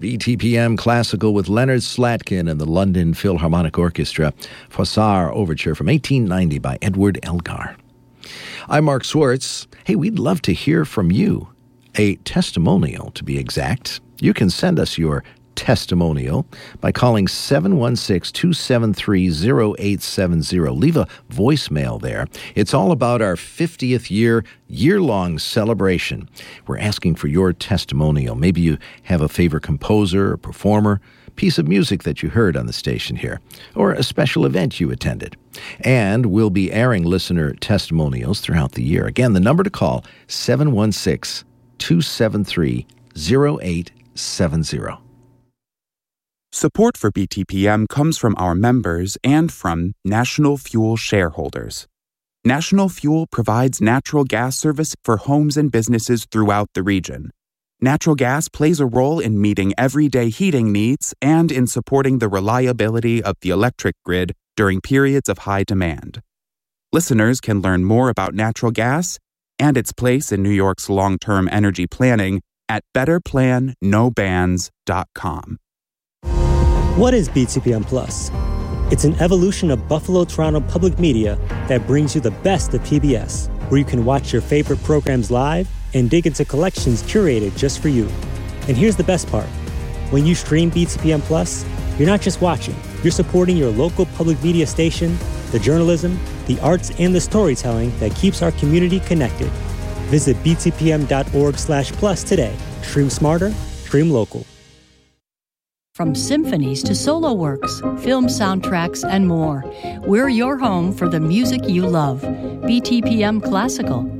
BTPM Classical with Leonard Slatkin and the London Philharmonic Orchestra, Froissart Overture from 1890 by Edward Elgar. I'm Mark Swartz. Hey, we'd love to hear from you. A testimonial, to be exact. You can send us your testimonial by calling 716-273-0870. Leave a voicemail there. It's all about our 50th year-long celebration. We're asking for your testimonial. Maybe you have a favorite composer or performer, piece of music that you heard on the station here, or a special event you attended. And we'll be airing listener testimonials throughout the year. Again, the number to call, 716-273-0870. Support for BTPM comes from our members and from National Fuel shareholders. National Fuel provides natural gas service for homes and businesses throughout the region. Natural gas plays a role in meeting everyday heating needs and in supporting the reliability of the electric grid during periods of high demand. Listeners can learn more about natural gas and its place in New York's long-term energy planning at betterplannobans.com. What is BTPM Plus? It's an evolution of Buffalo Toronto Public Media that brings you the best of PBS, where you can watch your favorite programs live and dig into collections curated just for you. And here's the best part. When you stream BTPM Plus, you're not just watching, you're supporting your local public media station, the journalism, the arts, and the storytelling that keeps our community connected. Visit btpm.org/plus today. Stream smarter, stream local. From symphonies to solo works, film soundtracks, and more, we're your home for the music you love. BTPM Classical.